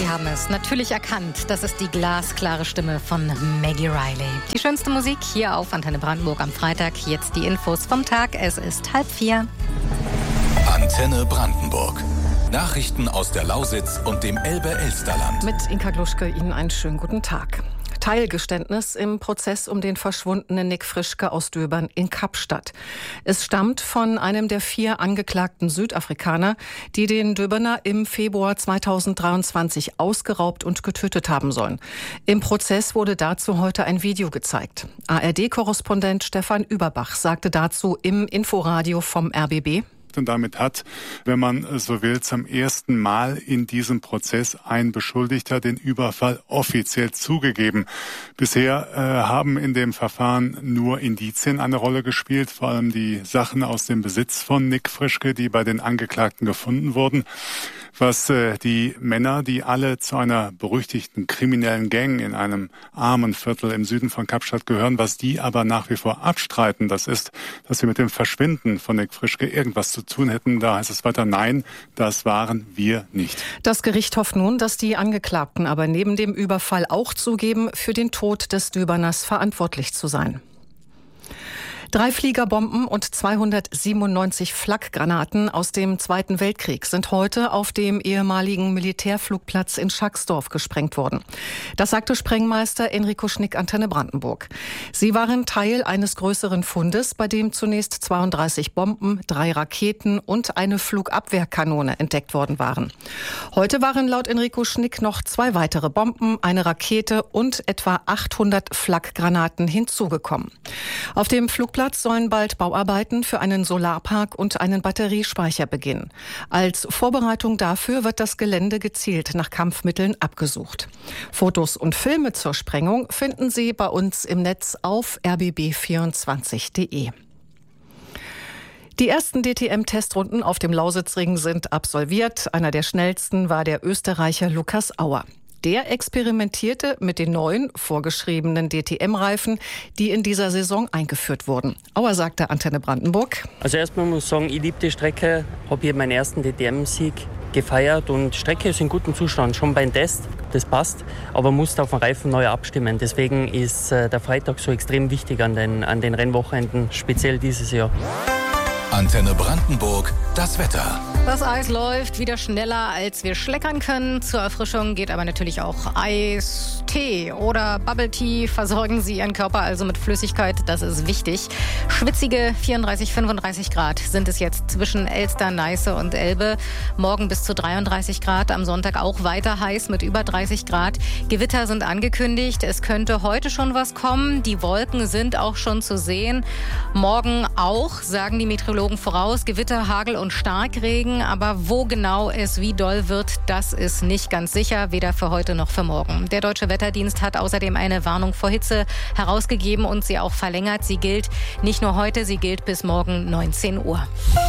haben es natürlich erkannt. Das ist die glasklare Stimme von Maggie Riley. Die schönste Musik hier auf Antenne Brandenburg am Freitag. Jetzt die Infos vom Tag. Es ist 3:30. Antenne Brandenburg. Nachrichten aus der Lausitz und dem Elbe-Elsterland. Mit Inka Gluschke Ihnen einen schönen guten Tag. Teilgeständnis im Prozess um den verschwundenen Nick Frischke aus Döbern in Kapstadt. Es stammt von einem der 4 angeklagten Südafrikaner, die den Döberner im Februar 2023 ausgeraubt und getötet haben sollen. Im Prozess wurde dazu heute ein Video gezeigt. ARD-Korrespondent Stefan Überbach sagte dazu im Inforadio vom RBB: Und damit hat, wenn man so will, zum ersten Mal in diesem Prozess ein Beschuldigter den Überfall offiziell zugegeben. Bisher haben in dem Verfahren nur Indizien eine Rolle gespielt, vor allem die Sachen aus dem Besitz von Nick Frischke, die bei den Angeklagten gefunden wurden. Was die Männer, die alle zu einer berüchtigten kriminellen Gang in einem armen Viertel im Süden von Kapstadt gehören, was die aber nach wie vor abstreiten, das ist, dass sie mit dem Verschwinden von Nick Frischke irgendwas zu tun hätten. Da heißt es weiter: Nein, das waren wir nicht. Das Gericht hofft nun, dass die Angeklagten aber neben dem Überfall auch zugeben, für den Tod des Döberners verantwortlich zu sein. 3 Fliegerbomben und 297 Flakgranaten aus dem Zweiten Weltkrieg sind heute auf dem ehemaligen Militärflugplatz in Schacksdorf gesprengt worden. Das sagte Sprengmeister Enrico Schnick Antenne Brandenburg. Sie waren Teil eines größeren Fundes, bei dem zunächst 32 Bomben, 3 Raketen und eine Flugabwehrkanone entdeckt worden waren. Heute waren laut Enrico Schnick noch 2 weitere Bomben, eine Rakete und etwa 800 Flakgranaten hinzugekommen. Auf dem Flugplatz sollen bald Bauarbeiten für einen Solarpark und einen Batteriespeicher beginnen. Als Vorbereitung dafür wird das Gelände gezielt nach Kampfmitteln abgesucht. Fotos und Filme zur Sprengung finden Sie bei uns im Netz auf rbb24.de. Die ersten DTM-Testrunden auf dem Lausitzring sind absolviert. Einer der schnellsten war der Österreicher Lukas Auer. Der experimentierte mit den neuen, vorgeschriebenen DTM-Reifen, die in dieser Saison eingeführt wurden. Auer sagte Antenne Brandenburg: Also erstmal muss ich sagen, ich liebe die Strecke, habe hier meinen ersten DTM-Sieg gefeiert und die Strecke ist in gutem Zustand, schon beim Test, das passt, aber muss auf den Reifen neu abstimmen. Deswegen ist der Freitag so extrem wichtig an den Rennwochenenden, speziell dieses Jahr. Antenne Brandenburg, das Wetter. Das Eis läuft wieder schneller, als wir schleckern können. Zur Erfrischung geht aber natürlich auch Eis, Tee oder Bubble Tea. Versorgen Sie Ihren Körper also mit Flüssigkeit, das ist wichtig. Schwitzige 34, 35 Grad sind es jetzt zwischen Elster, Neiße und Elbe. Morgen bis zu 33 Grad, am Sonntag auch weiter heiß mit über 30 Grad. Gewitter sind angekündigt, es könnte heute schon was kommen. Die Wolken sind auch schon zu sehen. Morgen auch, sagen die Meteorologen voraus, Gewitter, Hagel und Starkregen. Aber wo genau es wie doll wird, das ist nicht ganz sicher, weder für heute noch für morgen. Der Deutsche Wetterdienst hat außerdem eine Warnung vor Hitze herausgegeben und sie auch verlängert. Sie gilt nicht nur heute, sie gilt bis morgen 19 Uhr.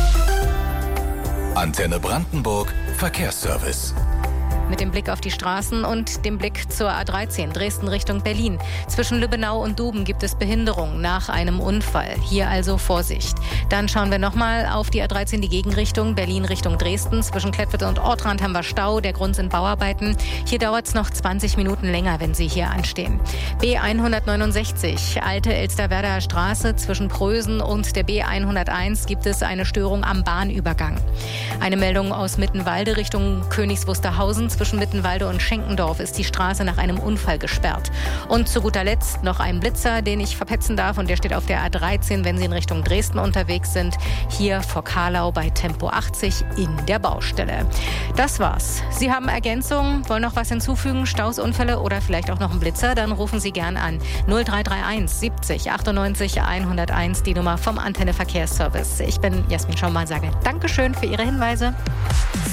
Antenne Brandenburg, Verkehrsservice. Mit dem Blick auf die Straßen und dem Blick zur A13 Dresden Richtung Berlin. Zwischen Lübbenau und Duben gibt es Behinderung nach einem Unfall. Hier also Vorsicht. Dann schauen wir nochmal auf die A13, die Gegenrichtung Berlin Richtung Dresden. Zwischen Klettwitz und Ortrand haben wir Stau. Der Grund sind Bauarbeiten. Hier dauert es noch 20 Minuten länger, wenn Sie hier anstehen. B169, Alte Elsterwerder Straße. Zwischen Prösen und der B101 gibt es eine Störung am Bahnübergang. Eine Meldung aus Mittenwalde Richtung Königs Wusterhausen. Zwischen Mittenwalde und Schenkendorf ist die Straße nach einem Unfall gesperrt. Und zu guter Letzt noch ein Blitzer, den ich verpetzen darf. Und der steht auf der A13, wenn Sie in Richtung Dresden unterwegs sind. Hier vor Karlau bei Tempo 80 in der Baustelle. Das war's. Sie haben Ergänzungen, wollen noch was hinzufügen, Staus, Unfälle oder vielleicht auch noch einen Blitzer? Dann rufen Sie gern an. 0331 70 98 101, die Nummer vom Antenne Verkehrsservice. Ich bin Jasmin Schaumann, sage Dankeschön für Ihre Hinweise.